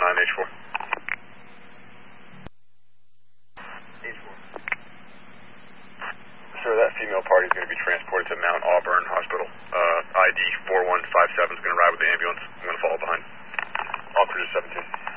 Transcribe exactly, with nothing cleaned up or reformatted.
nine, H four. H four. Sir, that female party is going to be transported to Mount Auburn Hospital. Uh, I D four one five seven is going to ride with the ambulance. I'm going to follow behind. All cruiser seventeen.